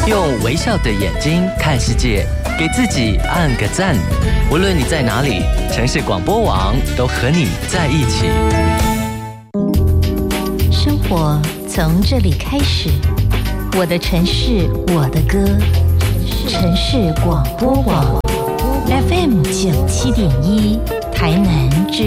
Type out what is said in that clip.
用微笑的眼睛看世界，给自己按个赞。无论你在哪里，城市广播网都和你在一起。 生活从这里开始，我的城市，我的歌，城市广播网 FM 97.1，台南之